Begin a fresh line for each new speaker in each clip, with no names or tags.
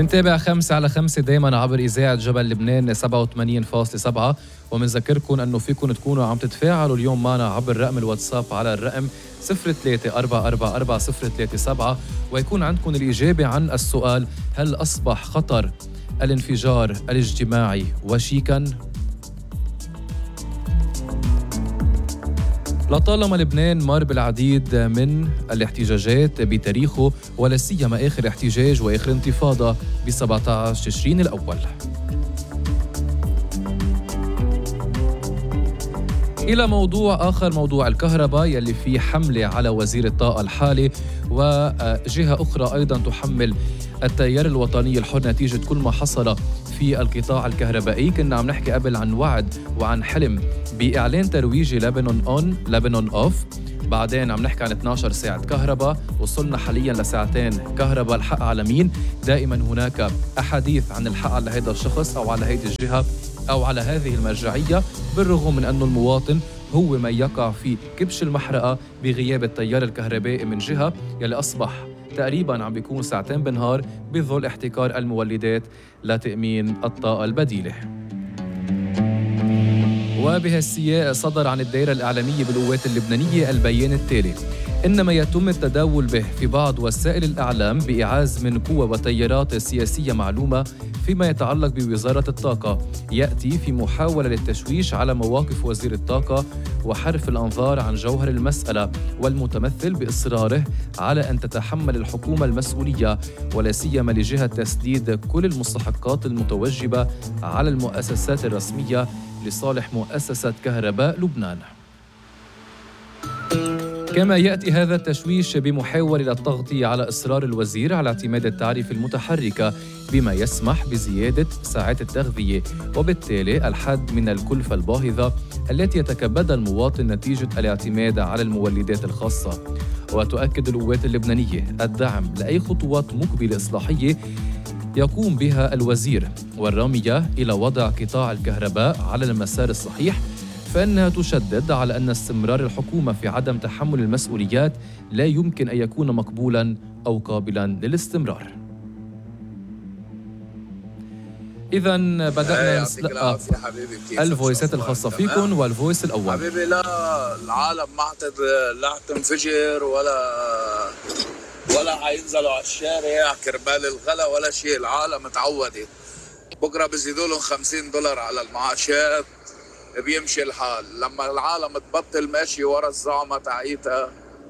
منتابع 5 على 5 دايما عبر إذاعة جبل لبنان 87.7. ومنذكركم أنه فيكم تكونوا عم تتفاعلوا اليوم معنا عبر رقم الواتساب على الرقم 03444037 ويكون عندكم الإجابة عن السؤال: هل أصبح خطر الانفجار الاجتماعي وشيكا؟ لطالما لبنان مر بالعديد من الاحتجاجات بتاريخه، ولا سيما آخر احتجاج وآخر انتفاضة ب 17 تشرين الأول. إلى موضوع آخر، موضوع الكهرباء يلي فيه حملة على وزير الطاقة الحالي وجهة أخرى أيضا تحمل التيار الوطني الحر نتيجة كل ما حصل في القطاع الكهربائي. كنا عم نحكي قبل عن وعد وعن حلم بإعلان ترويجي لبنان أون لبنان أوف، بعدين عم نحكي عن 12 ساعة كهرباء، وصلنا حاليا لساعتين كهرباء. الحق على مين؟ دائما هناك أحاديث عن الحق على هذا الشخص أو على هذه الجهة أو على هذه المرجعية، بالرغم من أنه المواطن هو من يقع في كبش المحرقة بغياب التيار الكهربائي من جهة يلي أصبح تقريباً عم بيكون ساعتين بالنهار بظل احتكار المولدات لتأمين الطاقة البديلة. وبهالسياق صدر عن الدائرة الإعلامية بالقوات اللبنانية البيان التالي: إنما يتم التداول به في بعض وسائل الإعلام بإعاز من قوى وتيارات سياسية معلومة فيما يتعلق بوزارة الطاقة، يأتي في محاولة للتشويش على مواقف وزير الطاقة وحرف الأنظار عن جوهر المسألة، والمتمثل بإصراره على أن تتحمل الحكومة المسؤولية ولا سيما لجهة تسديد كل المستحقات المتوجبة على المؤسسات الرسمية لصالح مؤسسة كهرباء لبنان. كما يأتي هذا التشويش بمحاولة للتغطية على إصرار الوزير على اعتماد التعريف المتحركة بما يسمح بزيادة ساعات التغذية، وبالتالي الحد من الكلفة الباهظة التي يتكبدها المواطن نتيجة الاعتماد على المولدات الخاصة. وتؤكد القوات اللبنانية الدعم لأي خطوات مقبلة إصلاحية يقوم بها الوزير والرامية إلى وضع قطاع الكهرباء على المسار الصحيح، فإنها تشدد على أن استمرار الحكومة في عدم تحمل المسؤوليات لا يمكن أن يكون مقبولاً أو قابلاً للاستمرار. إذن بدأنا نسلقى الفويسات الخاصة فيكم، والفويس الأول:
حبيبي لا العالم ما لا تنفجر ولا حينزلوا على الشارع كرمال الغلا ولا شيء. العالم تعودت، بكرة بيزيدوا لهم $50 على المعاشات بيمشي الحال. لما العالم تبطل ماشي ورا الزعمة تاعيتها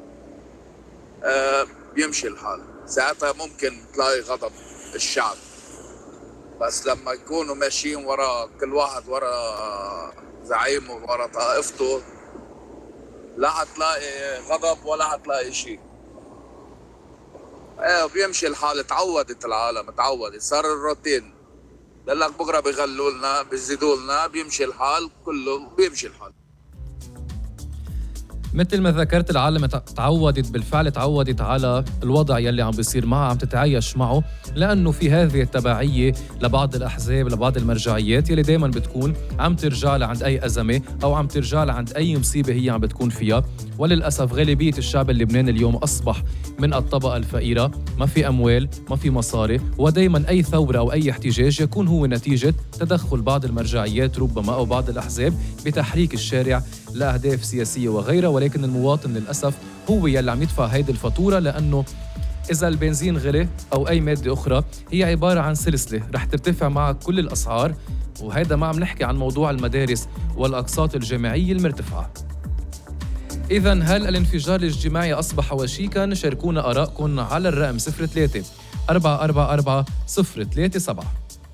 بيمشي الحال، ساعتها ممكن تلاقي غضب الشعب. بس لما يكونوا ماشيين ورا كل واحد ورا زعيمه ورا طائفته، لا حتلاقي غضب ولا حتلاقي شيء. بيمشي الحال. تعودت العالم، تعودت، صار الروتين. لك بكره بيغلوا لنا بيزيدوا لنا بيمشي الحال، كله بيمشي الحال.
مثل ما ذكرت العالم تعودت على الوضع يلي عم بيصير معها، عم تتعايش معه، لأنه في هذه التبعية لبعض الأحزاب لبعض المرجعيات يلي دايما بتكون عم ترجع لها عند أي أزمة أو عم ترجع لها عند أي مصيبة هي عم بتكون فيها. وللأسف غالبية الشعب اللبناني اليوم أصبح من الطبقة الفقيرة، ما في أموال، ما في مصاري، ودايما أي ثورة أو أي احتجاج يكون هو نتيجة تدخل بعض المرجعيات ربما أو بعض الأحزاب بتحريك الشارع لأهداف سياسية وغيرها. ولكن المواطن للأسف هو يلي عم يدفع هيدي الفاتورة، لأنه إذا البنزين غلي أو أي مادة أخرى هي عبارة عن سلسلة رح ترتفع مع كل الأسعار. وهيدا ما عم نحكي عن موضوع المدارس والأقساط الجامعية المرتفعة. إذن هل الانفجار الاجتماعي أصبح وشيكا؟ شاركونا آراءكم على الرقم 03-444-037.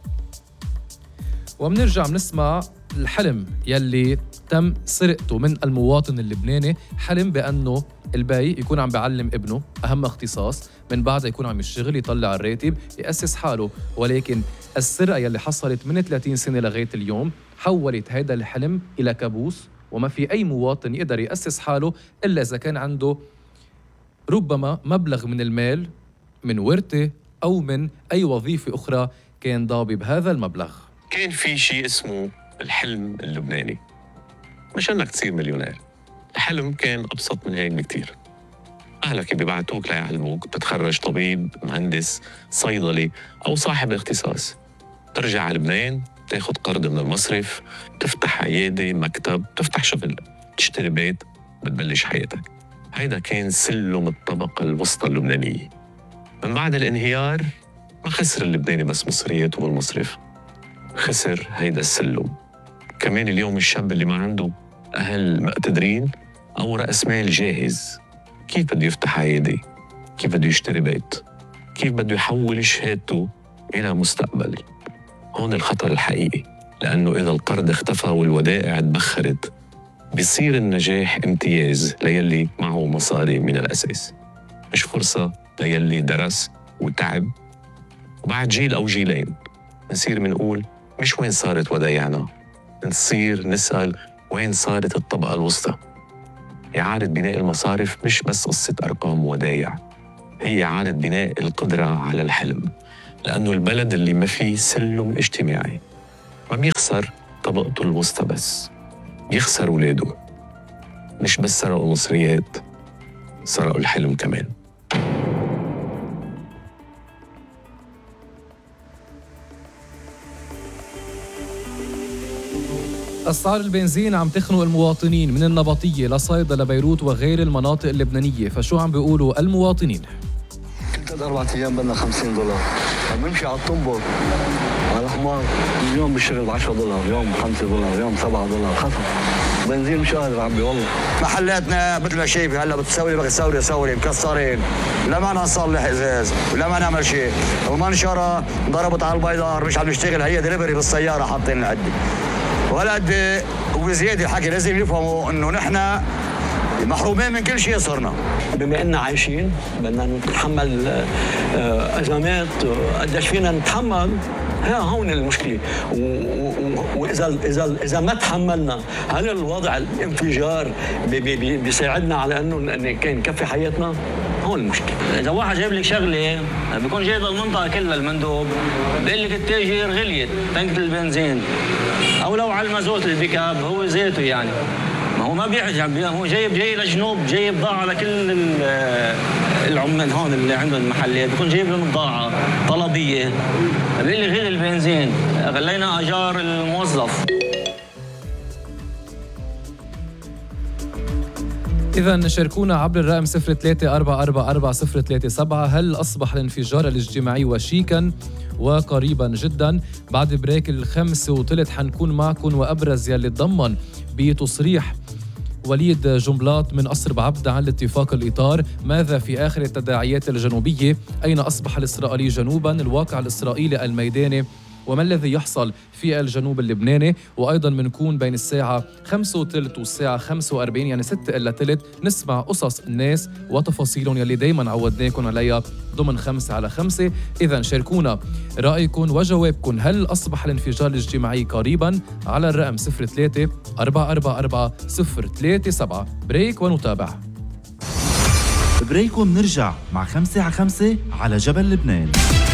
ومنرجع منسمع الحلم يلي تم سرقته من المواطن اللبناني، حلم بأنه الباي يكون عم بيعلم ابنه أهم اختصاص، من بعد يكون عم يشتغل يطلع الراتب يأسس حاله. ولكن السرقة يلي حصلت من 30 سنة لغاية اليوم حولت هذا الحلم إلى كابوس، وما في أي مواطن يقدر يأسس حاله إلا إذا كان عنده ربما مبلغ من المال من ورثة أو من أي وظيفة أخرى كان ضابي بهذا المبلغ.
كان في شيء اسمه الحلم اللبناني، مش أنك تصير مليونير. الحلم كان أبسط من هيك بكتير. أهلك بيبعتوك ليعلموك، بتتخرج طبيب، مهندس، صيدلي أو صاحب اختصاص. ترجع على لبنان، تاخد قرض من المصرف، تفتح عيادة، مكتب، تفتح شغل، تشتري بيت، بتبلش حياتك. هيدا كان سلم الطبقة الوسطى اللبنانية. من بعد الانهيار ما خسر اللبناني بس مصرياته بالمصرف، خسر هيدا السلم. كمان اليوم الشاب اللي ما عنده أهل مقتدرين أو رأس مال جاهز، كيف بده يفتح عيادة؟ كيف بده يشتري بيت؟ كيف بده يحول شهادته إلى مستقبل؟ هون الخطر الحقيقي، لأنه إذا القرض اختفى والودائع تبخرت بيصير النجاح امتياز ليلي معه مصاري من الأساس، مش فرصة ليلي درس وتعب. وبعد جيل أو جيلين نصير منقول مش وين صارت ودايعنا، نصير نسأل وين صارت الطبقة الوسطى. إعادة بناء المصارف مش بس قصة أرقام ودايع، هي إعادة بناء القدرة على الحلم، لأنه البلد اللي ما فيه سلم اجتماعي ما بيخسر طبقته الوسطى بس، بيخسر ولاده. مش بس سرقوا المصريات، سرقوا الحلم كمان.
أسعار البنزين عم تخنق المواطنين من النبطية لصيدا لبيروت وغير المناطق اللبنانية، فشو عم بيقولوا المواطنين؟
كل 4 أيام بدنا $50. عم بمشي على الطنبور على الحمار، اليوم بشتغل $10، اليوم $5، اليوم $7 خطر. بنزين مش قادر عمي والله.
محلاتنا مثل ما شايف هلا بتسوي لك سوري مكسرين، لا ما نصلح ازاز ولا ما نعمل شيء. المنشره ضربت على البيضار، مش عم نشتغل، هي دليفري بالسياره حاطين العده ولا قد. وبزياده الحكي لازم يفهموا انه نحن محرومين من كل شيء صرنا.
بما اننا عايشين بدنا نتحمل ازمات، قديش فينا نتحمل؟ هون المشكله. واذا ما تحملنا، هل الوضع الانفجار بيساعدنا على انه نكفي حياتنا؟ هون المشكله.
اذا واحد جايب لك شغله بيكون جايب المنطقه كلها، المندوب بيقول لك التاجر غليت تنكة البنزين، او لو على المازوت البيك اب هو زيته يعني، ما هو ما بيحجب، هو جاي لجنوب، جايب بضاعه لكل العمال هون اللي عندهم المحلات، بيكون جايب لهم بضاعه طلبيه، بيقول لي غلي البنزين، غلينا اجار الموظف.
إذا شاركونا عبر الرقم 03444037. هل أصبح الانفجار الاجتماعي وشيكا وقريبا جدا؟ بعد بريك 5:15 حنكون معكم، وأبرز يلي تضمن بتصريح وليد جنبلاط من قصر بعبدة عن الاتفاق الإطار. ماذا في آخر التداعيات الجنوبية؟ أين أصبح الإسرائيلي جنوبا؟ الواقع الإسرائيلي الميداني، وما الذي يحصل في الجنوب اللبناني؟ وأيضا منكون بين الساعة 5:15 والساعة 45، يعني 6:15، نسمع قصص الناس وتفاصيلهم يلي دايما عودناكم عليها ضمن 5 على 5. إذا شاركونا رأيكم وجوابكم، هل أصبح الانفجار الاجتماعي قريبا؟ على الرقم 03444037. بريك ونتابع.
بريك ومنرجع مع 5 على 5 على جبل لبنان.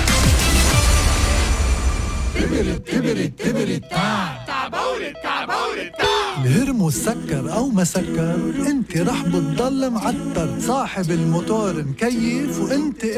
الهرمو سكر او ما سكر، انت رح بتضل معتر. صاحب الموتور مكيف وانت